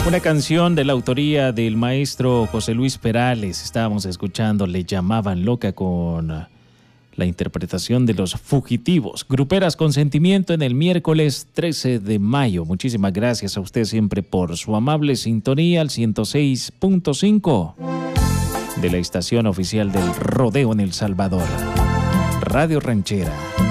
Una canción de la autoría del maestro José Luis Perales. Estábamos escuchando Le Llamaban Loca con la interpretación de Los Fugitivos. Gruperas con Sentimiento en el miércoles 13 de mayo. Muchísimas gracias a usted siempre por su amable sintonía al 106.5 de la estación oficial del rodeo en El Salvador. Radio Ranchera.